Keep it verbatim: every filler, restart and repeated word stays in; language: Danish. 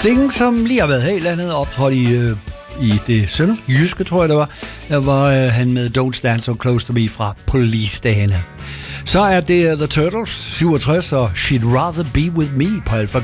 Sting, som lige har været her i landet, optrådt i, øh, i det sønderjyske, tror jeg det var. Der var øh, han med Don't Stand So Close To Me fra Police-dagene. Så er det The Turtles, syvogtres, og She'd Rather Be With Me på Alpha